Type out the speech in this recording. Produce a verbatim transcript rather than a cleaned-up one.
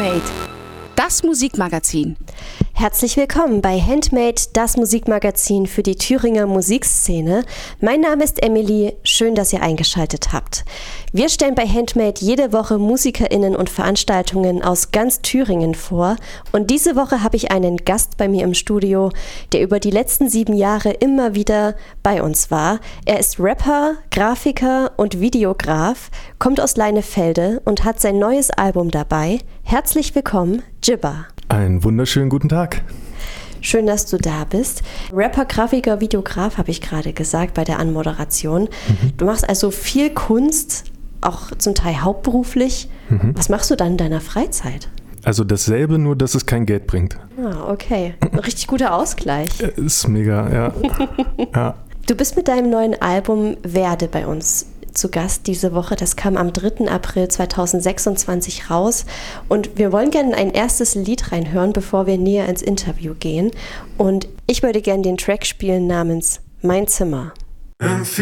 Handmade, das Musikmagazin. Herzlich willkommen bei Handmade, das Musikmagazin für die Thüringer Musikszene. Mein Name ist Emily, schön, dass ihr eingeschaltet habt. Wir stellen bei Handmade jede Woche MusikerInnen und Veranstaltungen aus ganz Thüringen vor. Und diese Woche habe ich einen Gast bei mir im Studio, der über die letzten sieben Jahre immer wieder bei uns war. Er ist Rapper, Grafiker und Videograf, kommt aus Leinefelde und hat sein neues Album dabei. Herzlich willkommen, Jibba. Einen wunderschönen guten Tag. Schön, dass du da bist. Rapper, Grafiker, Videograf, habe ich gerade gesagt bei der Anmoderation. Mhm. Du machst also viel Kunst, auch zum Teil hauptberuflich. Mhm. Was machst du dann in deiner Freizeit? Also dasselbe, nur dass es kein Geld bringt. Ah, okay. Ein richtig guter Ausgleich. Ist mega, ja. ja. Du bist mit deinem neuen Album Werde bei uns zu Gast diese Woche. Das kam am dritten April zweitausendsechsundzwanzig raus. Und wir wollen gerne ein erstes Lied reinhören, bevor wir näher ins Interview gehen. Und ich würde gerne den Track spielen namens Mein Zimmer. Empfiehlst